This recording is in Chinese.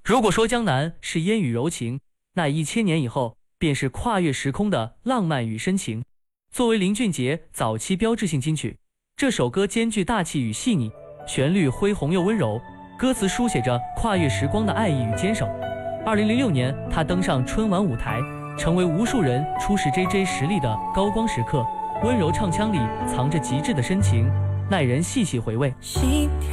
如果说江南是烟雨柔情，那1000年以后便是跨越时空的浪漫与深情。作为林俊杰早期标志性金曲，这首歌兼具大气与细腻，旋律恢宏又温柔，歌词书写着跨越时光的爱意与坚守。2006年，他登上春晚舞台，成为无数人初识 JJ 实力的高光时刻。温柔唱腔里藏着极致的深情，耐人细细回味。 心跳